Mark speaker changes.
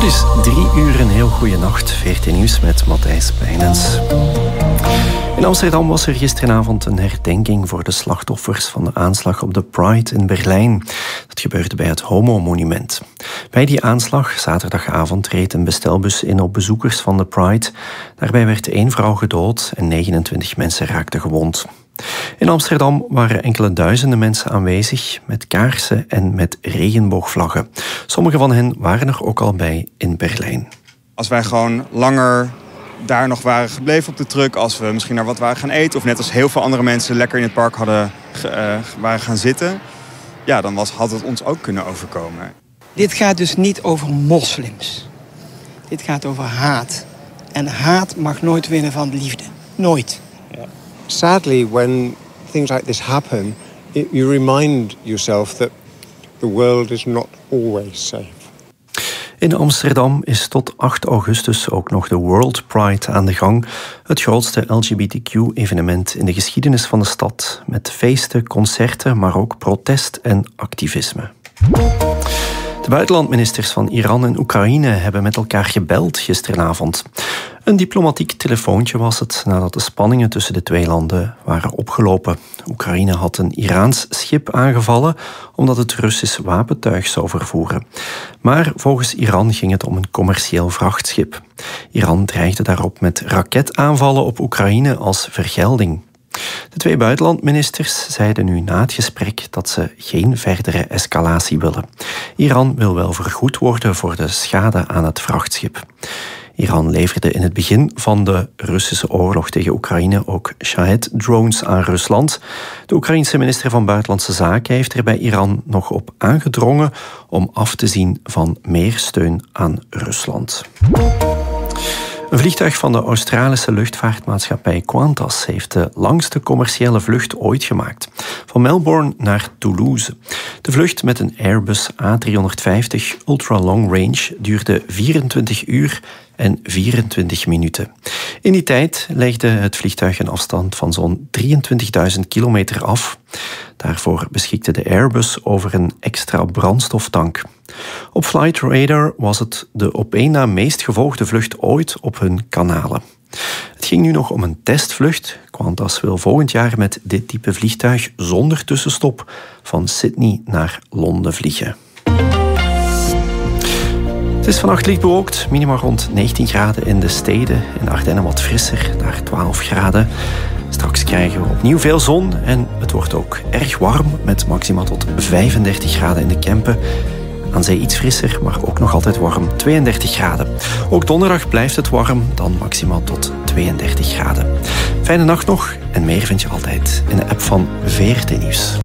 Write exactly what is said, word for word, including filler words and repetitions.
Speaker 1: is drie uur, een heel goede nacht. V R T Nieuws met Matthijs Pijnens. In Amsterdam was er gisteravond een herdenking voor de slachtoffers van de aanslag op de Pride in Berlijn. Dat gebeurde bij het Homo-monument. Bij die aanslag, zaterdagavond, reed een bestelbus in op bezoekers van de Pride. Daarbij werd één vrouw gedood en negenentwintig mensen raakten gewond. In Amsterdam waren enkele duizenden mensen aanwezig met kaarsen en met regenboogvlaggen. Sommige van hen waren er ook al bij in Berlijn.
Speaker 2: Als wij gewoon langer daar nog waren gebleven op de truck, als we misschien naar wat waren gaan eten, of net als heel veel andere mensen lekker in het park hadden, uh, waren gaan zitten, ja, dan was, had het ons ook kunnen overkomen.
Speaker 3: Dit gaat dus niet over moslims. Dit gaat over haat. En haat mag nooit winnen van liefde. Nooit.
Speaker 4: Ja. Sadly, when things like this happen, you remind yourself that the world is not always safe.
Speaker 1: In Amsterdam is tot acht augustus ook nog de World Pride aan de gang. Het grootste L G B T Q-evenement in de geschiedenis van de stad. Met feesten, concerten, maar ook protest en activisme. De buitenlandministers van Iran en Oekraïne hebben met elkaar gebeld gisteravond. Een diplomatiek telefoontje was het nadat de spanningen tussen de twee landen waren opgelopen. Oekraïne had een Iraans schip aangevallen omdat het Russisch wapentuig zou vervoeren. Maar volgens Iran ging het om een commercieel vrachtschip. Iran dreigde daarop met raketaanvallen op Oekraïne als vergelding. De twee buitenlandministers zeiden nu na het gesprek dat ze geen verdere escalatie willen. Iran wil wel vergoed worden voor de schade aan het vrachtschip. Iran leverde in het begin van de Russische oorlog tegen Oekraïne ook Shahed-drones aan Rusland. De Oekraïense minister van Buitenlandse Zaken heeft er bij Iran nog op aangedrongen om af te zien van meer steun aan Rusland. Een vliegtuig van de Australische luchtvaartmaatschappij Qantas heeft de langste commerciële vlucht ooit gemaakt. Van Melbourne naar Toulouse. De vlucht met een Airbus A driehonderdvijftig Ultra Long Range duurde vierentwintig uur en vierentwintig minuten. In die tijd legde het vliegtuig een afstand van zo'n drieëntwintigduizend kilometer af. Daarvoor beschikte de Airbus over een extra brandstoftank. Op Flight Radar was het de op één na meest gevolgde vlucht ooit op hun kanalen. Het ging nu nog om een testvlucht. Qantas wil volgend jaar met dit type vliegtuig zonder tussenstop van Sydney naar Londen vliegen. Het is vannacht licht bewolkt, minimaal rond negentien graden in de steden. In de Ardennen wat frisser, daar twaalf graden. Straks krijgen we opnieuw veel zon en het wordt ook erg warm met maxima tot vijfendertig graden in de Kempen. Aan zee iets frisser, maar ook nog altijd warm, tweeëndertig graden. Ook donderdag blijft het warm, dan maximaal tot tweeëndertig graden. Fijne nacht nog en meer vind je altijd in de app van V R T Nieuws.